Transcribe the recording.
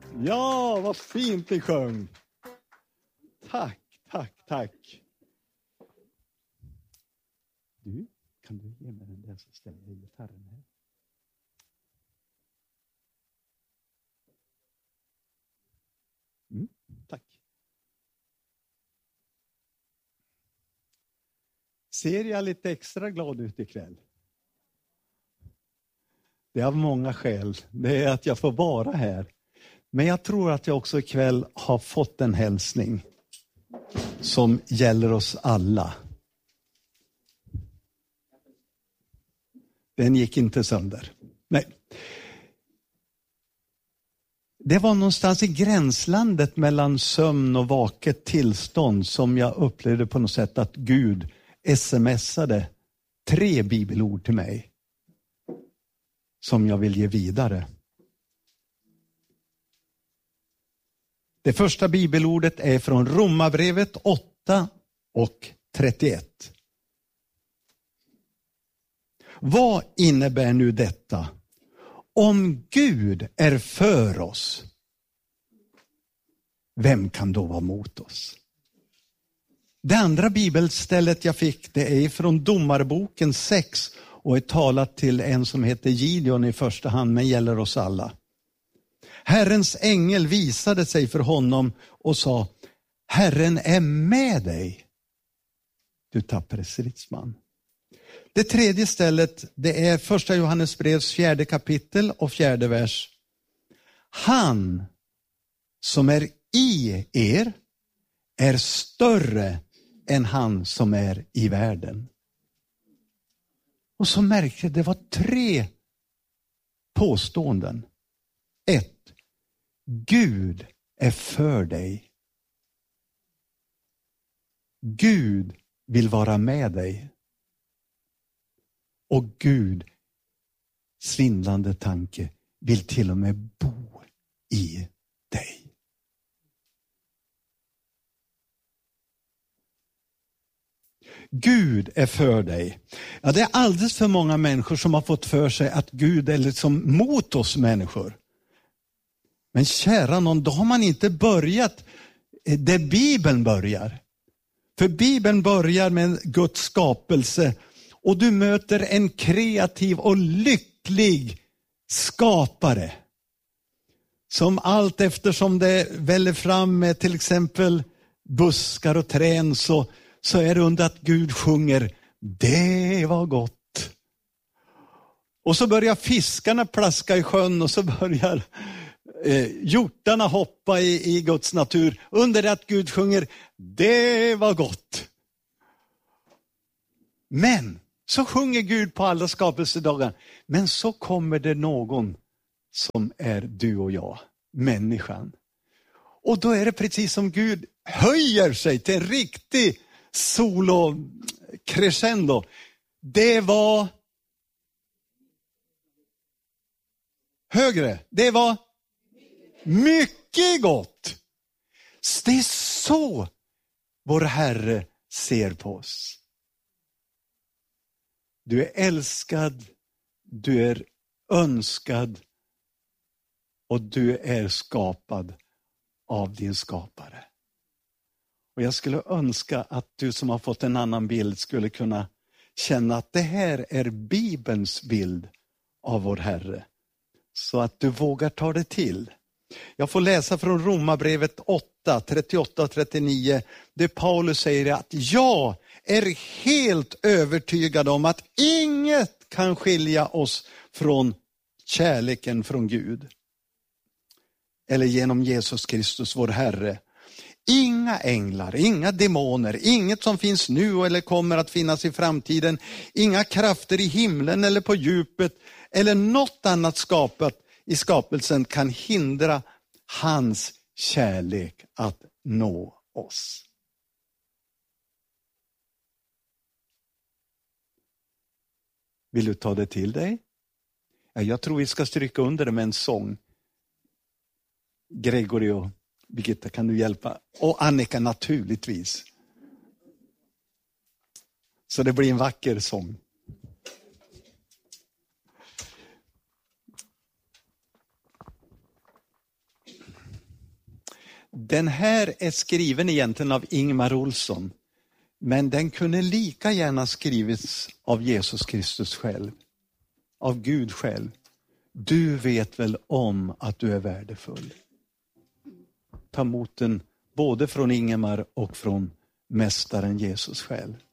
Ja, vad fint ni sjöng. Tack, tack, tack. Du, kan du ge mig den där så ställer jag gitarren här. Tack. Ser jag lite extra glad ut ikväll? Det är av många skäl. Det är att jag får vara här. Men jag tror att jag också ikväll har fått en hälsning som gäller oss alla. Den gick inte sönder. Nej. Det var någonstans i gränslandet mellan sömn och vaket tillstånd som jag upplevde på något sätt att Gud smsade 3 bibelord till mig som jag vill ge vidare. Det första bibelordet är från Romarbrevet 8 och 31. Vad innebär nu detta? Om Gud är för oss, vem kan då vara mot oss? Det andra bibelstället jag fick, det är från Domarboken 6 och är talat till en som heter Gideon i första hand, men gäller oss alla. Herrens ängel visade sig för honom och sa: Herren är med dig, du tappare stridsman. Det tredje stället, det är första Johannesbrevs 4 kapitel och 4 vers. Han som är i er är större än han som är i världen. Och så märkte jag, det var 3 påståenden. 1. Gud är för dig. Gud vill vara med dig. Och Gud, svindlande tanke, vill till och med bo i dig. Gud är för dig. Ja, det är alldeles för många människor som har fått för sig att Gud är liksom mot oss människor. Men kära någon, då har man inte börjat där Bibeln börjar. För Bibeln börjar med Guds skapelse. Och du möter en kreativ och lycklig skapare. Som allt eftersom det väller fram med till exempel buskar och trän så är det under att Gud sjunger: det var gott. Och så börjar fiskarna plaska i sjön och så börjar hjortarna hoppa i Guds natur. Under det att Gud sjunger: det var gott. Men så sjunger Gud på alla skapelsedagar. Men så kommer det någon som är du och jag, människan. Och då är det precis som Gud höjer sig till en riktig solo crescendo. Det var högre. Det var mycket gott. Det är så vår Herre ser på oss. Du är älskad, du är önskad och du är skapad av din skapare. Och jag skulle önska att du som har fått en annan bild skulle kunna känna att det här är Bibelns bild av vår Herre. Så att du vågar ta det till. Jag får läsa från Romarbrevet 8, 38-39. Där Paulus säger att jag är helt övertygad om att inget kan skilja oss från kärleken från Gud. Eller genom Jesus Kristus vår Herre. Inga änglar, inga demoner, inget som finns nu eller kommer att finnas i framtiden. Inga krafter i himlen eller på djupet eller något annat skapat i skapelsen kan hindra hans kärlek att nå oss. Vill du ta det till dig? Ja, jag tror vi ska stryka under det med en sång. Gregory och Birgitta, kan du hjälpa? Och Annika naturligtvis. Så det blir en vacker sång. Den här är skriven egentligen av Ingmar Olsson. Men den kunde lika gärna skrivits av Jesus Kristus själv. Av Gud själv. Du vet väl om att du är värdefull. Ta emot den både från Ingemar och från mästaren Jesus själv.